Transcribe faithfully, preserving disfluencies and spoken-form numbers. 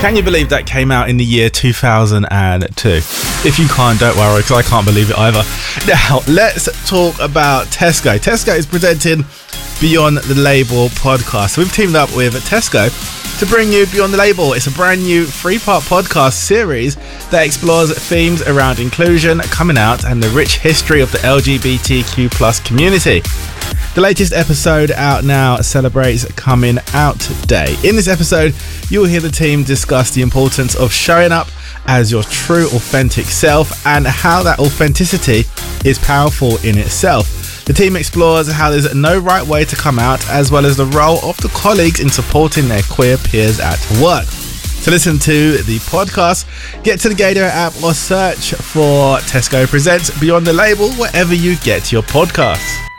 Can you believe that came out in the year two thousand two? If you can't, don't worry, because I can't believe it either. Now, let's talk about Tesco. Tesco is presenting Beyond the Label podcast. So we've teamed up with Tesco to bring you Beyond the Label. It's a brand new three-part podcast series that explores themes around inclusion, coming out, and the rich history of the L G B T Q plus community. The latest episode out now celebrates Coming Out Day. In this episode, you will hear the team discuss the importance of showing up as your true, authentic self and how that authenticity is powerful in itself. The team explores how there's no right way to come out, as well as the role of the colleagues in supporting their queer peers at work. To listen to the podcast, get to the Gator app or search for Tesco Presents Beyond the Label wherever you get your podcasts.